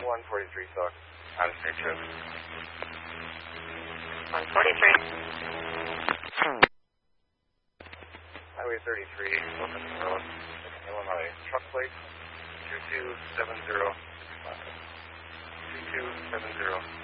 143 Stock. Out of state trip. 143. Highway 33, Wilson Road, Illinois. Truck plate 2270. 2270.